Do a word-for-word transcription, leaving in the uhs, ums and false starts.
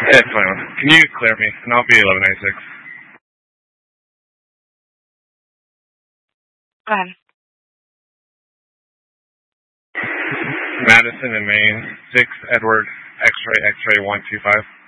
Yeah, it's fine. Can you clear me? And I'll be eleven ninety-six. Go ahead. Madison and Maine, six Edward, X-ray, X-ray, one two five.